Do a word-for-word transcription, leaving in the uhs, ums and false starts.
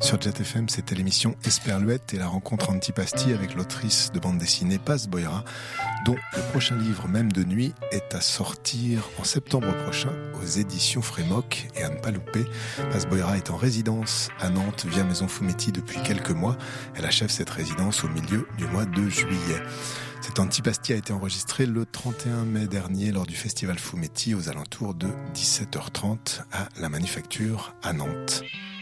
Sur Jet F M, c'était l'émission Esperluette et la rencontre Antipasti avec l'autrice de bande dessinée Paz Boira, dont le prochain livre, Même de nuit, est à sortir en septembre prochain aux éditions Frémoc et à ne pas louper. Paz Boira est en résidence à Nantes via Maison Fumetti depuis quelques mois. Elle achève cette résidence au milieu du mois de juillet. Cet Antipasti a été enregistré le trente et un mai dernier lors du festival Fumetti aux alentours de dix-sept heures trente à la Manufacture à Nantes.